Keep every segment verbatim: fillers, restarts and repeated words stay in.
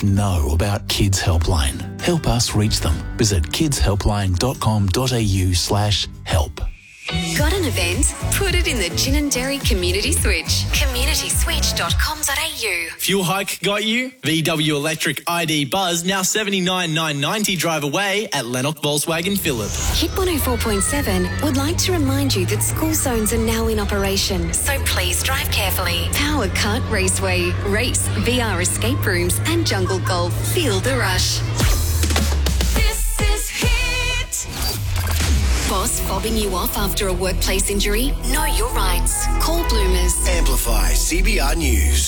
know about Kids Helpline. Help us reach them. Visit kidshelpline.com.au slash help. Got an event? Put it in the Gin and Dairy Community Switch. community switch dot com dot a u. Fuel hike got you? V W Electric I D Buzz now seventy-nine thousand nine hundred ninety drive away at Lennox Volkswagen Phillip. Hit one oh four point seven would like to remind you that school zones are now in operation, so please drive carefully. Power Kart Raceway, race, V R escape rooms and jungle golf. Feel the rush. This is Hit. Boss fobbing you off after a workplace injury? Know your rights. Call Bloomers. Amplify C B R News.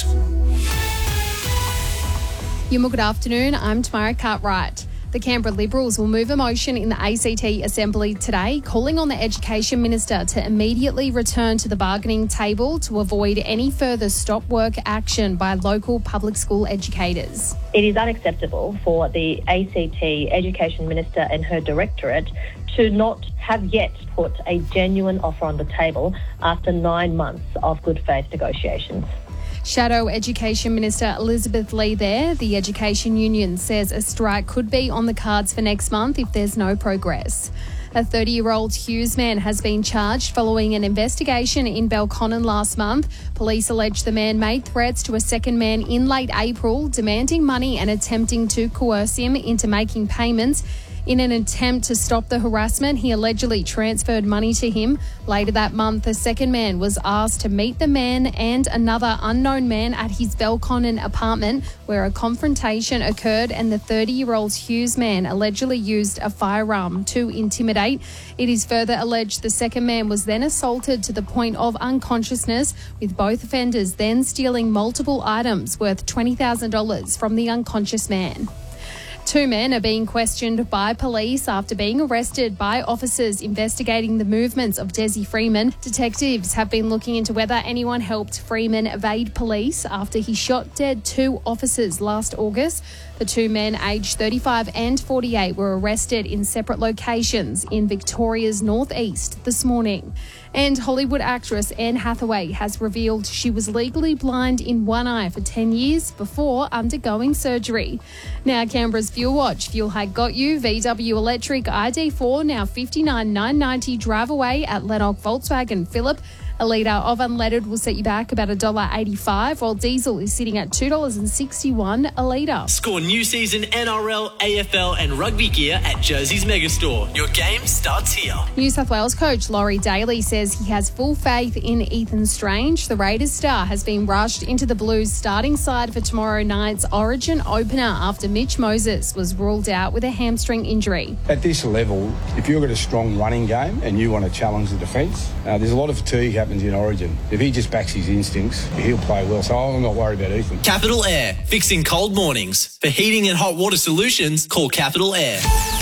Yuma, good afternoon. I'm Tamara Cartwright. The Canberra Liberals will move a motion in the A C T Assembly today calling on the Education Minister to immediately return to the bargaining table to avoid any further stop work action by local public school educators. It is unacceptable for the A C T Education Minister and her Directorate to not have yet put a genuine offer on the table after nine months of good faith negotiations. Shadow Education Minister Elizabeth Lee there. The Education Union says a strike could be on the cards for next month if there's no progress. A thirty-year-old Hughes man has been charged following an investigation in Belconnen last month. Police allege the man made threats to a second man in late April, demanding money and attempting to coerce him into making payments. In an attempt to stop the harassment, he allegedly transferred money to him. Later that month, a second man was asked to meet the man and another unknown man at his Belconnen apartment, where a confrontation occurred and the thirty-year-old Hughes man allegedly used a firearm to intimidate. It is further alleged the second man was then assaulted to the point of unconsciousness, with both offenders then stealing multiple items worth twenty thousand dollars from the unconscious man. Two men are being questioned by police after being arrested by officers investigating the movements of Desi Freeman. Detectives have been looking into whether anyone helped Freeman evade police after he shot dead two officers last August. The two men, aged thirty-five and forty-eight, were arrested in separate locations in Victoria's northeast this morning. And Hollywood actress Anne Hathaway has revealed she was legally blind in one eye for ten years before undergoing surgery. Now, Canberra's Fuel Watch. Fuel hike got you. V W Electric I D four now fifty-nine thousand nine hundred ninety drive away at Lennox Volkswagen Phillip. A litre of unleaded will set you back about one dollar eighty-five, while diesel is sitting at two dollars sixty-one a litre. Score new season N R L, A F L and rugby gear at Jersey's Megastore. Your game starts here. New South Wales coach Laurie Daly says he has full faith in Ethan Strange. The Raiders star has been rushed into the Blues starting side for tomorrow night's Origin opener after Mitch Moses was ruled out with a hamstring injury. At this level, if you've got a strong running game and you want to challenge the defence, uh, there's a lot of fatigue happens in Origin. If he just backs his instincts, he'll play well. So I'm not worried about Ethan. Capital Air, fixing cold mornings. For heating and hot water solutions, call Capital Air.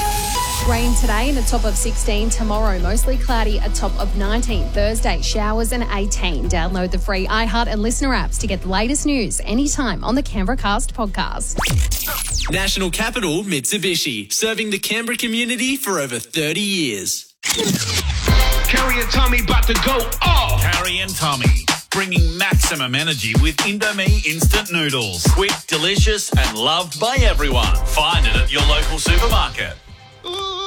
Rain today and a top of sixteen. Tomorrow, mostly cloudy, a top of nineteen. Thursday, showers and eighteen. Download the free iHeart and Listener apps to get the latest news anytime on the Canberra Cast podcast. National Capital Mitsubishi, serving the Canberra community for over thirty years. Carrie and Tommy about to go off. Carrie and Tommy, bringing maximum energy with Indomie instant noodles. Quick, delicious and loved by everyone. Find it at your local supermarket.